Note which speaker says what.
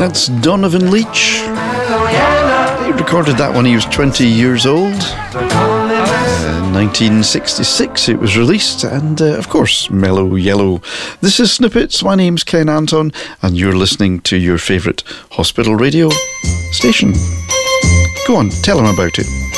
Speaker 1: That's Donovan Leitch. He recorded that when he was 20 years old. In 1966 it was released, and of course, Mellow Yellow. This is Snippets. My name's Ken Anton, and you're listening to your favourite hospital radio station. Go on, tell him about it.